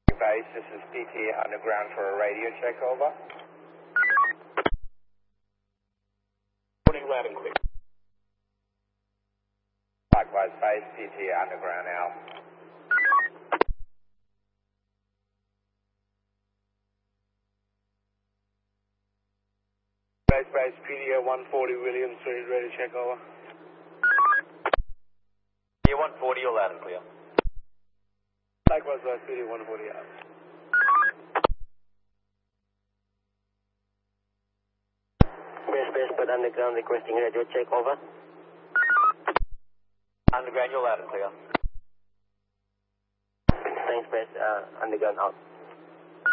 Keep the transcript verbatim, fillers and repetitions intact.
Base, this is P T Underground for a radio check, over. Morning, loud and clear. Likewise, Base, P T Underground out. Base, base, P D A one forty Williams Street, radio check, over. P D A one forty, you're loud and clear. Likewise, base, P D A one forty out. Base, base, but underground requesting radio check, over. Underground, you're loud and clear. Thanks, base, uh, underground out.